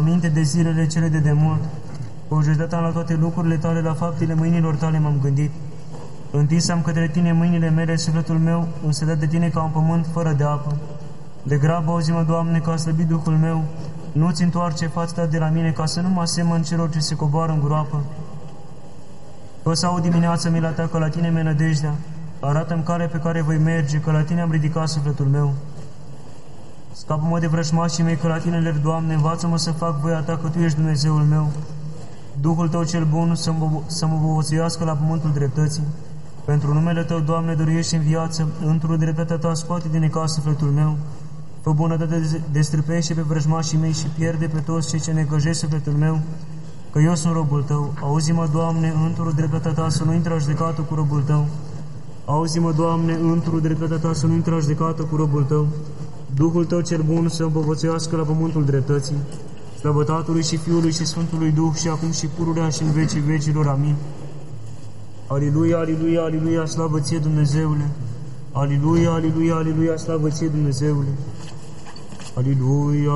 aminte de zilele cele de demult. Cu judecata la toate lucrurile tale, la faptele mâinilor tale m-am gândit. Întins am către tine mâinile mele, sufletul meu însedat de tine ca un pământ fără de apă. De grabă auzi-mă, Doamne, că a slăbit Duhul meu, nu-ți întoarce fața ta de la mine, ca să nu mă asemăn celor ce se coboară în groapă. Fă să aud dimineața mila ta, că la tine mi-e nădejdea, arată-mi calea pe care voi merge, că la tine am ridicat sufletul meu. Scapă-mă de vrăjmașii mei, că la tine lerg, Doamne, învață-mă să fac voia ta, că tu ești Dumnezeul meu. Duhul tău cel bun să mă bovățuiască la pământul dreptății. Pentru numele tău, Doamne, dăruiește în viață, într-o dreptatea ta scoate din necaz sufletul meu. Fă bunătate, destrâpește pe vrăjmașii mei și pierde pe toți cei ce necăjesc sufletul meu, că eu sunt robul tău. Auzi-mă, Doamne, într-o dreptatea ta să nu intre la judecată cu robul tău. Auzi-mă, Doamne, într-o dreptatea ta să nu intre la judecată cu robul tău. Duhul tău cel bun să îmbovățuiască la pământul dreptății. Slavă Tatălui și Fiului și Sfântului Duh, și acum și pururea și în vecii vecilor. Amin. Aliluia, aliluia, aliluia, slavă ție, Dumnezeule! Aliluia, aliluia, aliluia, slavă ție, Dumnezeule! Aliluia!